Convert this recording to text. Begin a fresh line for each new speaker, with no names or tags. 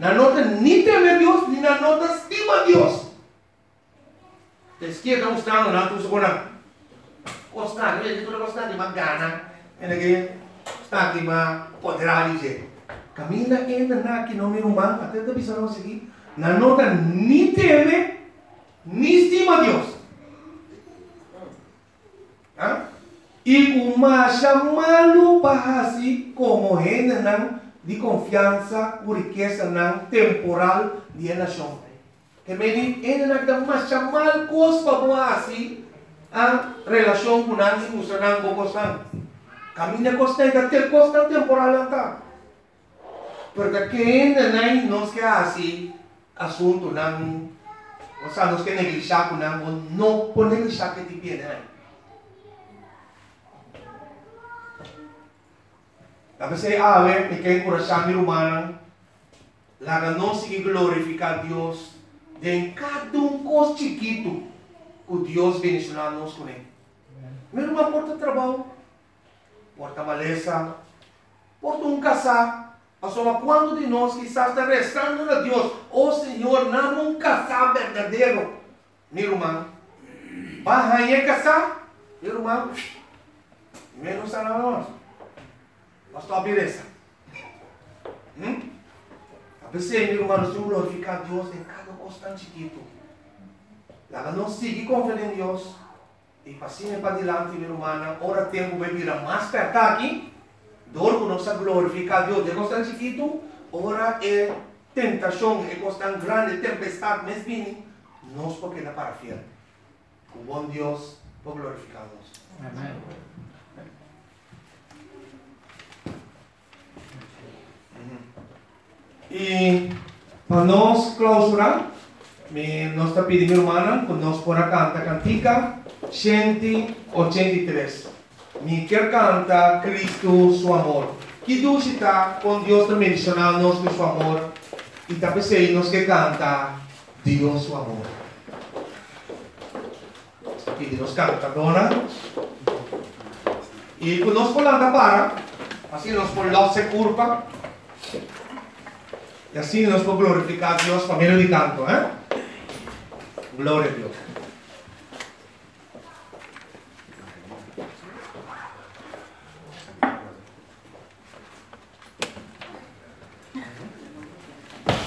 Na nota ni teme Dios, ni na nota estima Dios. Esquerda mostrando na tu segura. Costa, ele tudo costa de magana. Ele está de ma poderá dizer. Camina ainda na que não me humano, até da visão não seguir. Na nota ni teme, ni estima Dios. E uma chamá-lo para si como renda não de confiança, por riqueza não temporal de nação. Que me ainda não dá chamar coisa para si a relação com nós e usa não com coisa. Caminha coisa ainda ter coisa temporal não tá. Porque quem não nos quer assim assunto não, ou seja, nos quer negligenciar com não pode negligenciar que te pede. Tapos ay awe, may kayong kurasami rumana, laga não seguir glorificar Deus, de cada coisa chiquito, que Deus bendicionar nos com ele. Mesmo uma porta de trabalho, porta maleza, porta casar, mas quando de nós que está restando a Deus, Senhor, não casar verdadeiro, meu irmão, vai casar, meu irmão, menos a nós. Pastor, beleza. A pessoa, meu irmão, nós temos glorificar Deus em cada coisa tão chiquito. Lá não seguir confiando em Deus. E passinho para diante, meu irmão, ora tempo vai virar mais perto aqui. Dor que nós glorificar Deus de coisa tão chiquito. Ora é tentação, é coisa tão grande, tempestade, mas bem, nós porque não para fiel. O bom Deus para glorificar Deus.
Amém.
E para nós clausurar, nós está pedindo, irmã, que nós para cantar cantica 183. Me quer cantar Cristo, seu amor. Que Deus está com Deus também mencionando nós com seu amor. E também sei nós que cantar Deus, seu amor. E nós canta agora. E quando nós falamos para, assim nós falamos se curva. E assim nós podemos glorificar a Deus para meio de canto, Glória a Deus.